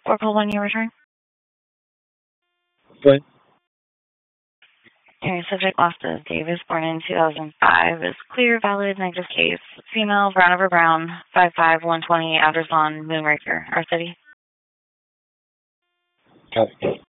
4 call 1 you return. Good. Okay, subject last is Davis, born in 2005, is clear, valid, negative case. Female, brown over brown, 5'5", 120, address on Moonraker, our city. Got it.